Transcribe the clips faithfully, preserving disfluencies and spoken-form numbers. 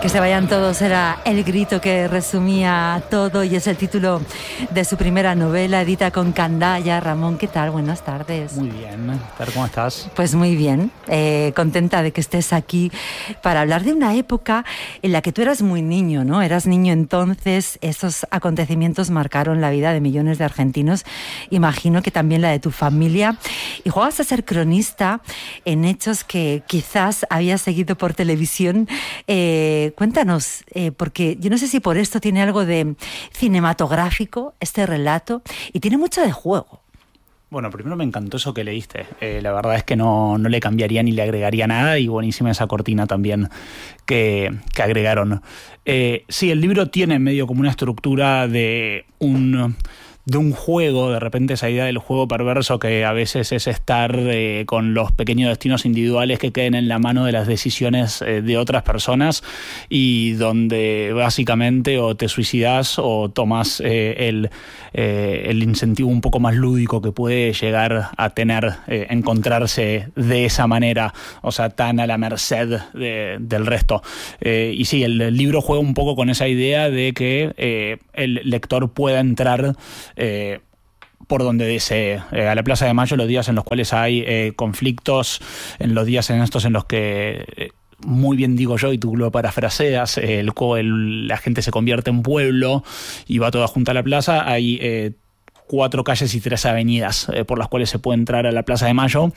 Que se vayan todos era el grito que resumía todo y es el título de su primera novela, edita con Candaya. Ramón, ¿qué tal? Buenas tardes. Muy bien, ¿cómo estás? Pues muy bien, eh, contenta de que estés aquí para hablar de una época en la que tú eras muy niño, ¿no? Eras niño entonces, esos acontecimientos marcaron la vida de millones de argentinos, imagino que también la de tu familia, y jugabas a ser cronista en hechos que quizás habías seguido por televisión. Eh, Cuéntanos, eh, porque yo no sé si por esto tiene algo de cinematográfico este relato y tiene mucho de juego. Bueno, primero me encantó eso que leíste. Eh, la verdad es que no, no le cambiaría ni le agregaría nada y buenísima esa cortina también que, que agregaron. Eh, sí, el libro tiene medio como una estructura de un... de un juego, de repente esa idea del juego perverso que a veces es estar eh, con los pequeños destinos individuales que queden en la mano de las decisiones eh, de otras personas y donde básicamente o te suicidas o tomas eh, el, eh, el incentivo un poco más lúdico que puede llegar a tener eh, encontrarse de esa manera, o sea, tan a la merced de, del resto. Eh, y sí, el, el libro juega un poco con esa idea de que eh, el lector pueda entrar Eh, por donde desee, eh, a la Plaza de Mayo, los días en los cuales hay eh, conflictos, en los días en estos en los que, eh, muy bien digo yo, y tú lo parafraseas, eh, el, el, la gente se convierte en pueblo y va toda junta a la plaza, hay eh, cuatro calles y tres avenidas eh, por las cuales se puede entrar a la Plaza de Mayo,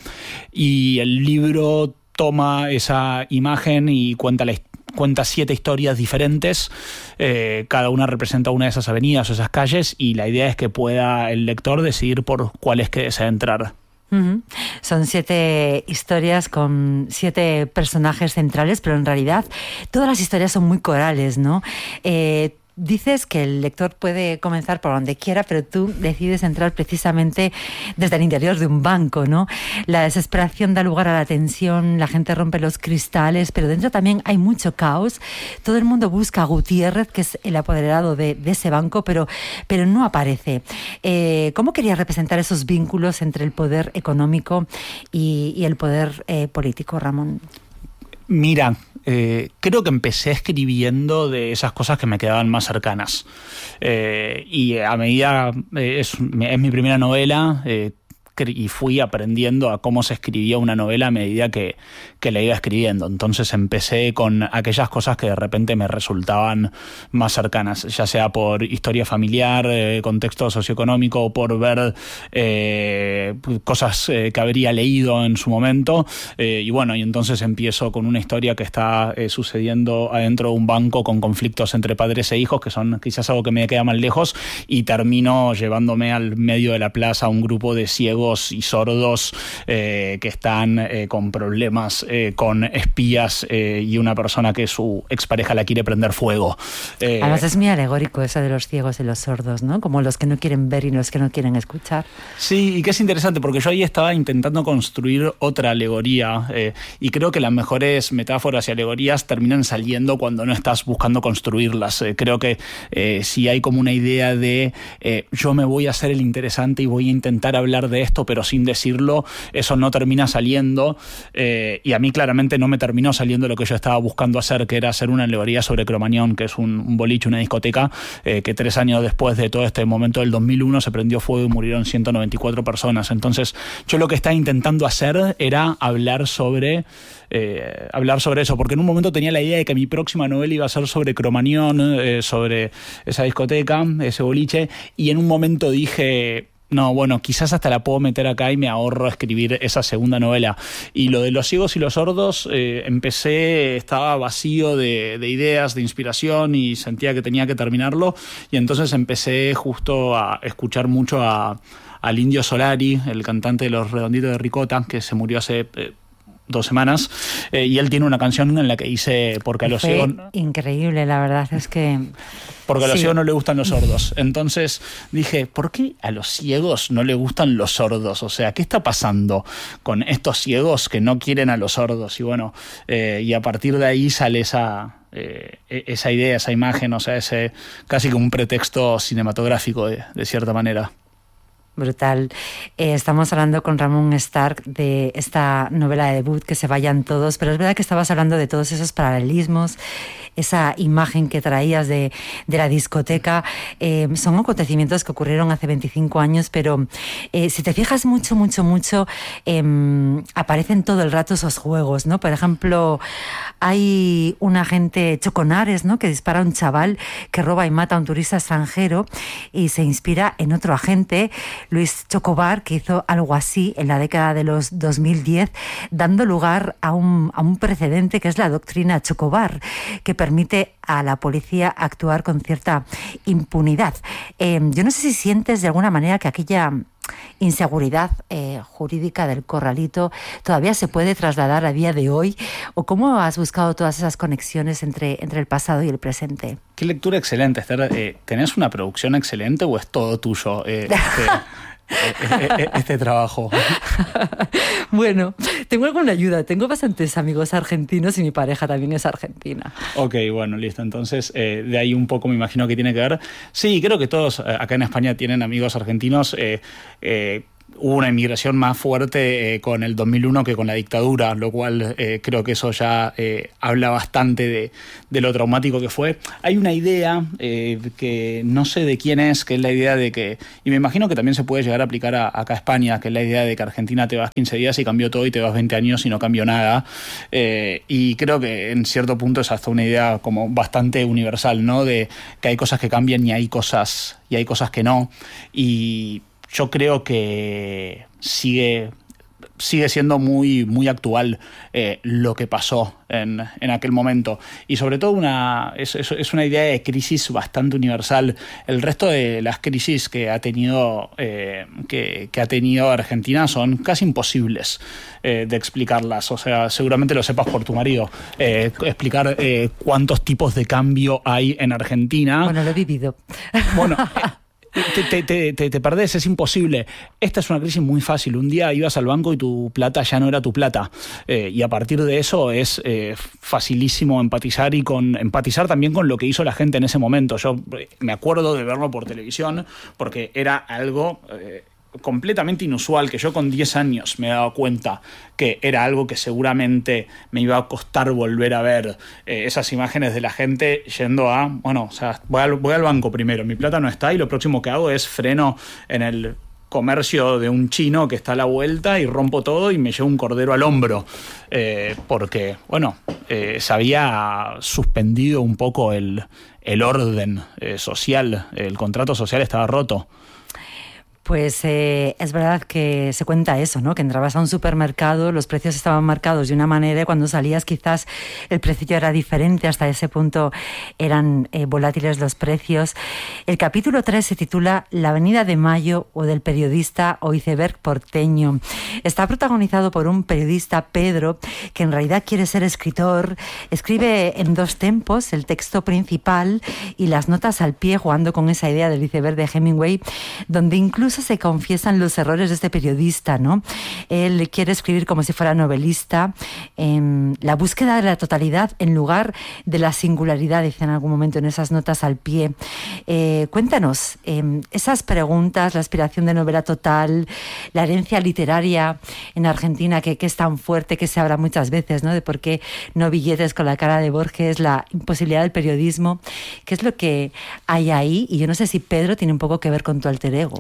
y el libro toma esa imagen y cuenta la historia. Cuenta siete historias diferentes, eh, cada una representa una de esas avenidas o esas calles, y la idea es que pueda el lector decidir por cuál es que desea entrar. Uh-huh. Son siete historias con siete personajes centrales, pero en realidad todas las historias son muy corales, ¿no? Eh, Dices que el lector puede comenzar por donde quiera, pero tú decides entrar precisamente desde el interior de un banco, ¿no? La desesperación da lugar a la tensión, la gente rompe los cristales, pero dentro también hay mucho caos. Todo el mundo busca a Gutiérrez, que es el apoderado de, de ese banco, pero, pero no aparece. Eh, ¿Cómo querías representar esos vínculos entre el poder económico y, y el poder eh, político, Ramón? Mira, eh, creo que empecé escribiendo de esas cosas que me quedaban más cercanas. Eh, y a medida, eh, es, es mi primera novela, eh, y fui aprendiendo a cómo se escribía una novela a medida que, que la iba escribiendo. Entonces empecé con aquellas cosas que de repente me resultaban más cercanas, ya sea por historia familiar, eh, contexto socioeconómico, o por ver eh, cosas eh, que habría leído en su momento. Eh, y bueno, y entonces empiezo con una historia que está eh, sucediendo adentro de un banco con conflictos entre padres e hijos, que son quizás algo que me queda más lejos, y termino llevándome al medio de la plaza a un grupo de ciegos y sordos eh, que están eh, con problemas eh, con espías eh, y una persona que su expareja la quiere prender fuego. Eh, Además es muy alegórico eso de los ciegos y los sordos, ¿no? Como los que no quieren ver y los que no quieren escuchar. Sí, y que es interesante porque yo ahí estaba intentando construir otra alegoría eh, y creo que las mejores metáforas y alegorías terminan saliendo cuando no estás buscando construirlas. Eh, creo que eh, si hay como una idea de eh, yo me voy a hacer el interesante y voy a intentar hablar de esto, pero sin decirlo, eso no termina saliendo, eh, y a mí claramente no me terminó saliendo lo que yo estaba buscando hacer, que era hacer una alegoría sobre Cromañón, que es un, un boliche, una discoteca, eh, que tres años después de todo este momento del dos mil uno se prendió fuego y murieron ciento noventa y cuatro personas. Entonces yo lo que estaba intentando hacer era hablar sobre eh, hablar sobre eso, porque en un momento tenía la idea de que mi próxima novela iba a ser sobre Cromañón, eh, sobre esa discoteca, ese boliche, y en un momento dije, no, bueno, quizás hasta la puedo meter acá y me ahorro escribir esa segunda novela. Y lo de los ciegos y los sordos, eh, empecé, estaba vacío de, de ideas, de inspiración, y sentía que tenía que terminarlo, y entonces empecé justo a escuchar mucho a, al Indio Solari, el cantante de Los Redonditos de Ricota, que se murió hace Eh, dos semanas, eh, y él tiene una canción en la que dice porque a los Fue ciegos increíble, la verdad es que porque a los sí. ciegos no le gustan los sordos. Entonces dije, ¿por qué a los ciegos no le gustan los sordos? O sea, ¿qué está pasando con estos ciegos que no quieren a los sordos? Y bueno, eh, y a partir de ahí sale esa eh, esa idea, esa imagen, o sea, ese casi como un pretexto cinematográfico de, de cierta manera. Brutal. Eh, estamos hablando con Ramón Stark de esta novela de debut, Que se vayan todos, pero es verdad que estabas hablando de todos esos paralelismos, esa imagen que traías de, de la discoteca. Eh, son acontecimientos que ocurrieron hace veinticinco años, pero eh, si te fijas mucho, mucho, mucho, eh, aparecen todo el rato esos juegos, ¿no? Por ejemplo, hay un agente Choconares, ¿no?, que dispara a un chaval que roba y mata a un turista extranjero y se inspira en otro agente, Luis Chocobar, que hizo algo así en la década de los dos mil diez, dando lugar a un, a un precedente que es la doctrina Chocobar, que permite a la policía actuar con cierta impunidad. Eh, yo no sé si sientes de alguna manera que aquella inseguridad eh, jurídica del corralito todavía se puede trasladar a día de hoy, o cómo has buscado todas esas conexiones entre, entre el pasado y el presente. Qué lectura excelente, Esther. Eh, ¿Tenés una producción excelente o es todo tuyo eh, este, este trabajo? Bueno, tengo alguna ayuda. Tengo bastantes amigos argentinos y mi pareja también es argentina. Ok, bueno, listo. Entonces, eh, de ahí un poco me imagino que tiene que ver. Sí, creo que todos eh, acá en España tienen amigos argentinos. Eh, eh, Hubo una inmigración más fuerte eh, con el dos mil uno que con la dictadura, lo cual eh, creo que eso ya eh, habla bastante de, de lo traumático que fue. Hay una idea eh, que no sé de quién es, que es la idea de que, y me imagino que también se puede llegar a aplicar a, acá a España, que es la idea de que Argentina te vas quince días y cambió todo y te vas veinte años y no cambió nada. Eh, y creo que en cierto punto es hasta una idea como bastante universal, ¿no? De que hay cosas que cambian y hay cosas, y hay cosas que no. Y yo creo que sigue, sigue siendo muy, muy actual eh, lo que pasó en, en aquel momento. Y sobre todo una, es, es, es una idea de crisis bastante universal. El resto de las crisis que ha tenido, eh, que, que ha tenido Argentina son casi imposibles eh, de explicarlas. O sea, seguramente lo sepas por tu marido. Eh, explicar eh, cuántos tipos de cambio hay en Argentina. Bueno, lo he vivido. Bueno... Eh, Te, te, te, te perdés, es imposible. Esta es una crisis muy fácil. Un día ibas al banco y tu plata ya no era tu plata. Eh, y a partir de eso es eh, facilísimo empatizar y con empatizar también con lo que hizo la gente en ese momento. Yo me acuerdo de verlo por televisión porque era algo... Eh, completamente inusual, que yo con diez años me he dado cuenta que era algo que seguramente me iba a costar volver a ver, eh, esas imágenes de la gente yendo a, bueno, o sea, voy al, voy al banco primero, mi plata no está y lo próximo que hago es freno en el comercio de un chino que está a la vuelta y rompo todo y me llevo un cordero al hombro, eh, porque, bueno, eh, se había suspendido un poco el, el orden eh, social, el contrato social estaba roto. Pues eh, es verdad que se cuenta eso, ¿no? Que entrabas a un supermercado, los precios estaban marcados de una manera y cuando salías quizás el precio ya era diferente, hasta ese punto eran eh, volátiles los precios. El capítulo tres se titula La Avenida de Mayo o del periodista o iceberg porteño. Está protagonizado por un periodista, Pedro, que en realidad quiere ser escritor. Escribe en dos tempos el texto principal y las notas al pie, jugando con esa idea del iceberg de Hemingway, donde incluso se confiesan los errores de este periodista, ¿no? Él quiere escribir como si fuera novelista, eh, la búsqueda de la totalidad en lugar de la singularidad, dice en algún momento en esas notas al pie. Eh, cuéntanos, eh, esas preguntas, la aspiración de novela total, la herencia literaria en Argentina que, que es tan fuerte, que se habla muchas veces, ¿no? De por qué no billetes con la cara de Borges, la imposibilidad del periodismo. ¿Qué es lo que hay ahí? Y yo no sé si Pedro tiene un poco que ver con tu alter ego.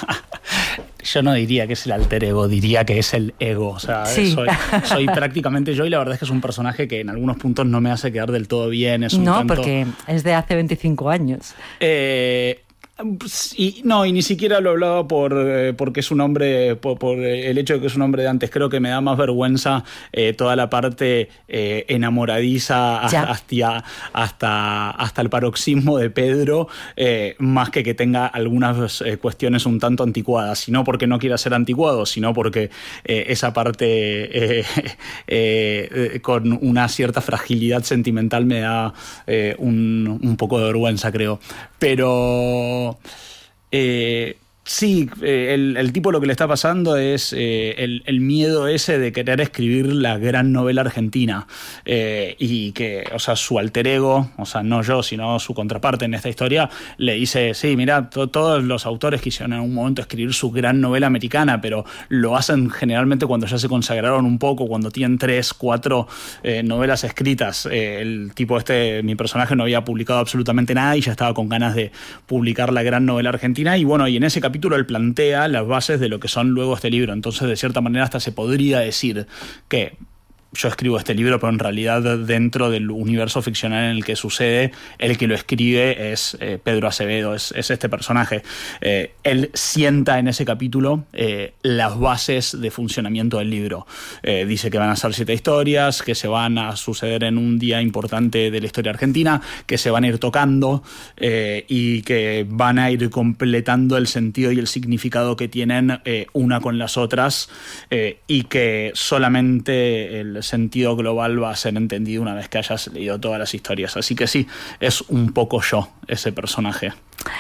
Yo no diría que es el alter ego, diría que es el ego. O sea, sí. soy, soy prácticamente yo y la verdad es que es un personaje que en algunos puntos no me hace quedar del todo bien. Es un no, tanto... porque es de hace veinticinco años. Eh... Y, no, y ni siquiera lo hablaba por eh, porque es un hombre, por, por el hecho de que es un hombre de antes. Creo que me da más vergüenza eh, toda la parte eh, enamoradiza hasta, hasta, hasta el paroxismo de Pedro, eh, más que que tenga algunas eh, cuestiones un tanto anticuadas, sino porque no quiera ser anticuado, sino porque eh, esa parte eh, eh, con una cierta fragilidad sentimental me da eh, un, un poco de vergüenza, creo. Pero... Eh, Sí, eh, el, el tipo lo que le está pasando es eh, el, el miedo ese de querer escribir la gran novela argentina eh, y que, o sea, su alter ego, o sea, no yo, sino su contraparte en esta historia, le dice, sí, mira, to- todos los autores quisieron en un momento escribir su gran novela americana, pero lo hacen generalmente cuando ya se consagraron un poco, cuando tienen tres, cuatro eh, novelas escritas. Eh, el tipo este, mi personaje, no había publicado absolutamente nada y ya estaba con ganas de publicar la gran novela argentina y bueno, y en ese capítulo capítulo él plantea las bases de lo que son luego este libro. Entonces, de cierta manera, hasta se podría decir que yo escribo este libro, pero en realidad dentro del universo ficcional en el que sucede, el que lo escribe es eh, Pedro Acevedo, es, es este personaje. Eh, él sienta en ese capítulo eh, las bases de funcionamiento del libro. Eh, dice que van a ser siete historias, que se van a suceder en un día importante de la historia argentina, que se van a ir tocando eh, y que van a ir completando el sentido y el significado que tienen eh, una con las otras eh, y que solamente el sentido global va a ser entendido una vez que hayas leído todas las historias. Así que sí, es un poco yo, ese personaje.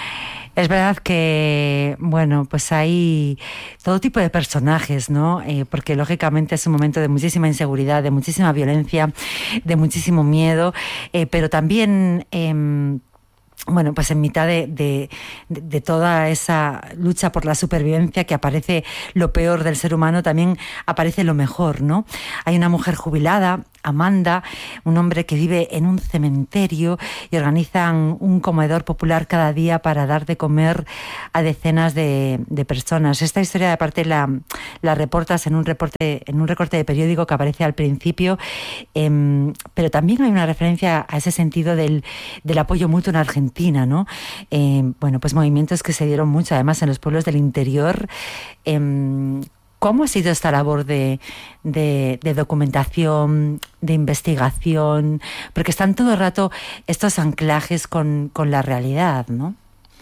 Es verdad que, bueno, pues hay todo tipo de personajes, ¿no? Eh, porque lógicamente es un momento de muchísima inseguridad, de muchísima violencia, de muchísimo miedo, eh, pero también... Eh, Bueno, pues en mitad de, de, de toda esa lucha por la supervivencia que aparece lo peor del ser humano, también aparece lo mejor, ¿no? Hay una mujer jubilada, Amanda, un hombre que vive en un cementerio y organizan un comedor popular cada día para dar de comer a decenas de, de personas. Esta historia, aparte, la, la reportas en un reporte, en un recorte de periódico que aparece al principio, eh, pero también hay una referencia a ese sentido del, del apoyo mutuo en Argentina, ¿no? Eh, bueno, pues movimientos que se dieron mucho, además, en los pueblos del interior. Eh, ¿Cómo ha sido esta labor de, de, de documentación, de investigación? Porque están todo el rato estos anclajes con, con la realidad, ¿no?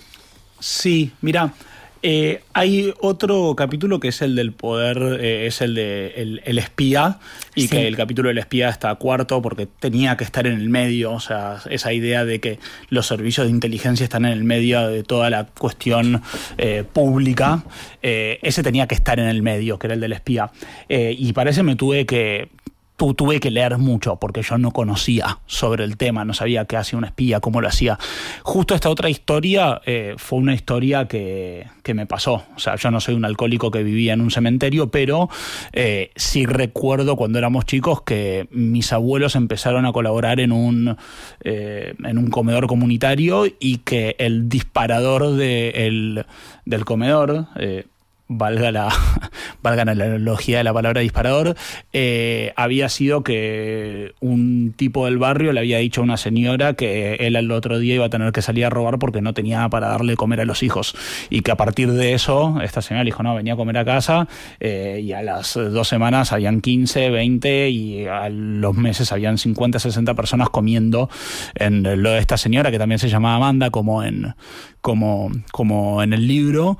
Sí, mira, eh, hay otro capítulo que es el del poder, eh, es el de el, el espía, y sí, que el capítulo del espía está cuarto porque tenía que estar en el medio, o sea, esa idea de que los servicios de inteligencia están en el medio de toda la cuestión eh, pública, eh, ese tenía que estar en el medio, que era el del espía, eh, y parece me tuve que... Tu, tuve que leer mucho porque yo no conocía sobre el tema, no sabía qué hacía un espía, cómo lo hacía. Justo esta otra historia eh, fue una historia que, que me pasó. O sea, yo no soy un alcohólico que vivía en un cementerio, pero eh, sí recuerdo cuando éramos chicos que mis abuelos empezaron a colaborar en un, eh, en un comedor comunitario y que el disparador de el, del comedor... Eh, valga la, valga la analogía de la palabra disparador, eh, había sido que un tipo del barrio le había dicho a una señora que él el otro día iba a tener que salir a robar porque no tenía para darle comer a los hijos, y que a partir de eso esta señora le dijo, no, venía a comer a casa, eh, y a las dos semanas habían quince, veinte y a los meses habían cincuenta, sesenta personas comiendo en lo de esta señora, que también se llamaba Amanda, como en, como, como en el libro.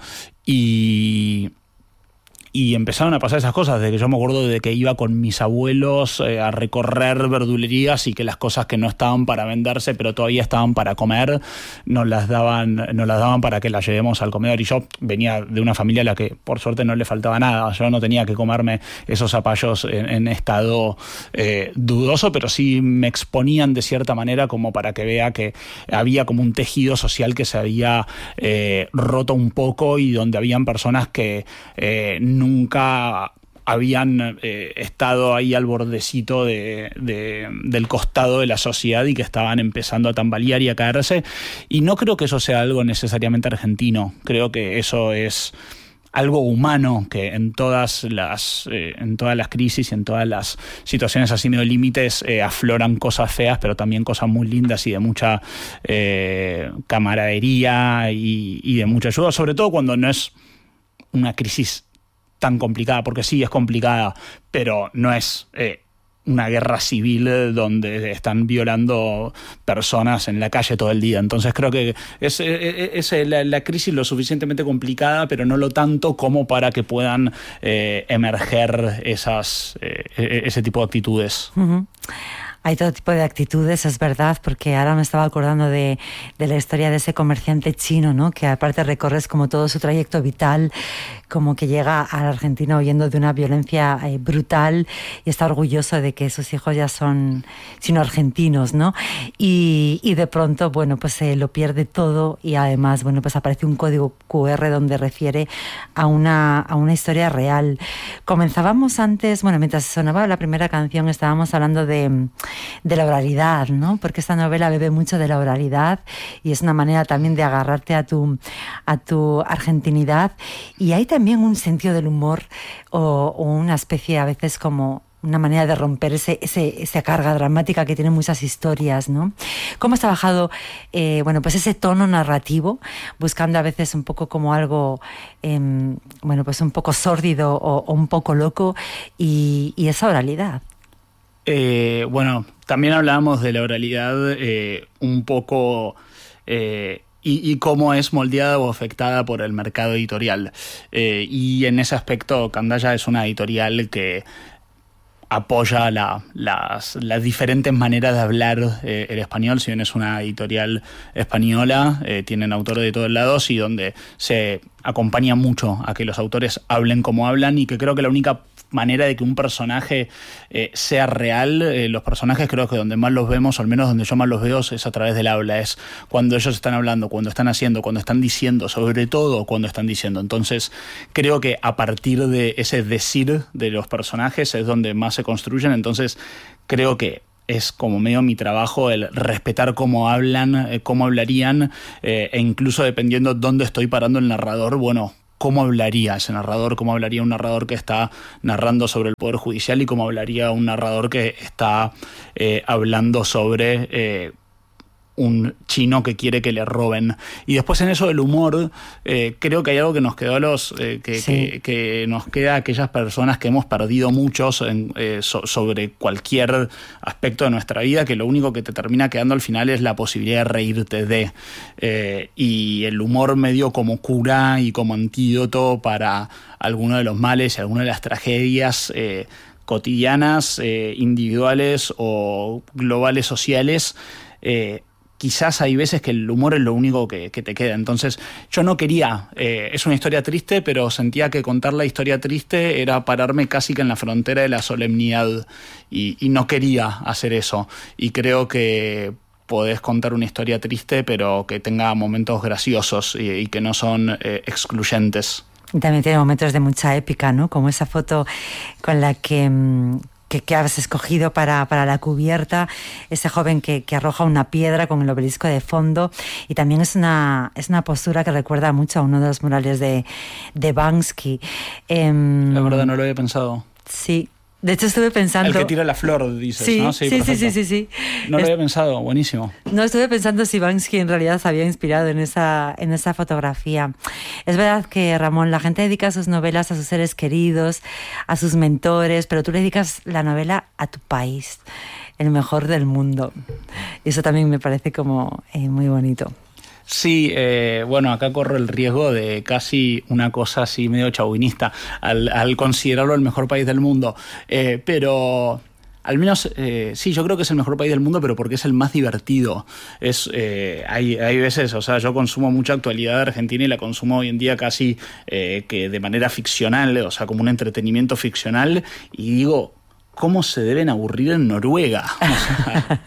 Y, y empezaron a pasar esas cosas, de que yo me acuerdo de que iba con mis abuelos eh, a recorrer verdulerías y que las cosas que no estaban para venderse pero todavía estaban para comer nos las daban, nos las daban para que las llevemos al comedor, y yo venía de una familia a la que por suerte no le faltaba nada, yo no tenía que comerme esos zapallos en, en estado eh, dudoso, pero sí me exponían de cierta manera como para que vea que había como un tejido social que se había eh, roto un poco y donde habían personas que eh, nunca habían eh, estado ahí al bordecito de, de, del costado de la sociedad y que estaban empezando a tambalear y a caerse, y no creo que eso sea algo necesariamente argentino, creo que eso es algo humano, que en todas las eh, en todas las crisis y en todas las situaciones así de límites eh, afloran cosas feas, pero también cosas muy lindas y de mucha eh, camaradería y, y de mucha ayuda, sobre todo cuando no es una crisis tan complicada, porque sí es complicada, pero no es eh, una guerra civil donde están violando personas en la calle todo el día. Entonces creo que es, es, es la, la crisis lo suficientemente complicada, pero no lo tanto como para que puedan eh, emerger esas, eh, ese tipo de actitudes. Uh-huh. Hay todo tipo de actitudes, es verdad, porque ahora me estaba acordando de, de la historia de ese comerciante chino, ¿no? Que aparte recorres como todo su trayecto vital, como que llega a la Argentina huyendo de una violencia eh, brutal y está orgulloso de que sus hijos ya son sino argentinos, ¿no? Y, y de pronto, bueno, pues se eh, lo pierde todo y además, bueno, pues aparece un código cu erre donde refiere a una, a una historia real. Comenzábamos antes, bueno, mientras sonaba la primera canción estábamos hablando de de la oralidad, ¿no? Porque esta novela bebe mucho de la oralidad y es una manera también de agarrarte a tu, a tu argentinidad. Y hay también un sentido del humor o, o una especie a veces como una manera de romper ese, ese, esa carga dramática que tienen muchas historias, ¿no? ¿Cómo has trabajado, eh, bueno, pues ese tono narrativo, buscando a veces un poco como algo, eh, bueno, pues un poco sórdido o, o un poco loco y, y esa oralidad? Eh, bueno, también hablábamos de la oralidad eh, un poco eh, y, y cómo es moldeada o afectada por el mercado editorial. Eh, y en ese aspecto, Candaya es una editorial que apoya la, las, las diferentes maneras de hablar eh, el español. Si bien es una editorial española, eh, tienen autores de todos lados y donde se acompaña mucho a que los autores hablen como hablan, y que creo que la única manera de que un personaje eh, sea real, eh, los personajes creo que donde más los vemos, o al menos donde yo más los veo, es a través del habla, es cuando ellos están hablando, cuando están haciendo, cuando están diciendo, sobre todo cuando están diciendo. Entonces creo que a partir de ese decir de los personajes es donde más se construyen. Entonces creo que es como medio mi trabajo el respetar cómo hablan, eh, cómo hablarían, eh, e incluso dependiendo dónde estoy parando el narrador, bueno, cómo hablaría ese narrador, cómo hablaría un narrador que está narrando sobre el Poder Judicial y cómo hablaría un narrador que está eh, hablando sobre eh, un chino que quiere que le roben. Y después en eso del humor, eh, creo que hay algo que nos quedó a los eh, que, sí. que, que nos queda a aquellas personas que hemos perdido muchos en, eh, so, sobre cualquier aspecto de nuestra vida, que lo único que te termina quedando al final es la posibilidad de reírte de. Eh, y el humor medio como cura y como antídoto para alguno de los males y alguna de las tragedias eh, cotidianas, eh, individuales o globales sociales. Eh, Quizás hay veces que el humor es lo único que, que te queda. Entonces yo no quería, eh, es una historia triste, pero sentía que contar la historia triste era pararme casi que en la frontera de la solemnidad y, y no quería hacer eso. Y creo que podés contar una historia triste, pero que tenga momentos graciosos y, y que no son eh, excluyentes. Y también tiene momentos de mucha épica, ¿no? Como esa foto con la que... Mmm... Que, que has escogido para, para la cubierta, ese joven que, que arroja una piedra con el obelisco de fondo, y también es una, es una postura que recuerda mucho a uno de los murales de, de Banksy. Eh, La verdad no lo había pensado. Sí. De hecho estuve pensando... El que tira la flor, dices, sí, ¿no? Sí, sí, sí, sí, sí, sí. No lo había pensado, buenísimo. No, estuve pensando si Banksy en realidad se había inspirado en esa, en esa fotografía. Es verdad que, Ramón, la gente dedica sus novelas a sus seres queridos, a sus mentores, pero tú le dedicas la novela a tu país, el mejor del mundo. Y eso también me parece como eh, muy bonito. Sí, eh, bueno, acá corro el riesgo de casi una cosa así medio chauvinista al, al considerarlo el mejor país del mundo, eh, pero al menos eh, sí, yo creo que es el mejor país del mundo, pero porque es el más divertido. Es eh, hay, hay veces, o sea, yo consumo mucha actualidad de Argentina y la consumo hoy en día casi eh, que de manera ficcional, o sea, como un entretenimiento ficcional, y digo, ¿cómo se deben aburrir en Noruega? O sea,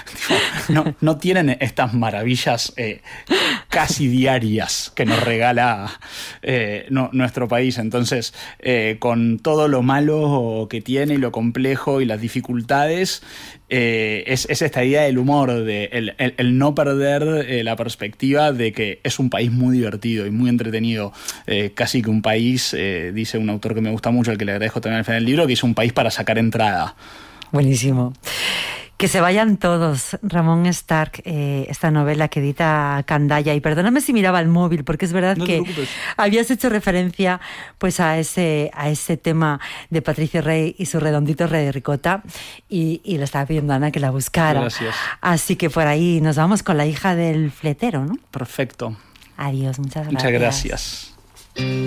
tipo, no, no tienen estas maravillas eh, casi diarias que nos regala eh, no, nuestro país. Entonces, eh, con todo lo malo que tiene y lo complejo y las dificultades, eh, es, es esta idea del humor, de el, el, el no perder eh, la perspectiva de que es un país muy divertido y muy entretenido. Eh, casi que un país, eh, dice un autor que me gusta mucho, al que le agradezco también al final del libro, que es un país para sacar entrada. Buenísimo. Que se vayan todos, Ramón Stark, eh, esta novela que edita Candaya. Y perdóname si miraba el móvil, porque es verdad no que habías hecho referencia pues a ese, a ese tema de Patricio Rey y su redondito rey de ricota, y, y le estaba pidiendo a Ana que la buscara. Gracias. Así que por ahí nos vamos con La hija del fletero, ¿no? Perfecto. Adiós, muchas gracias. Muchas gracias.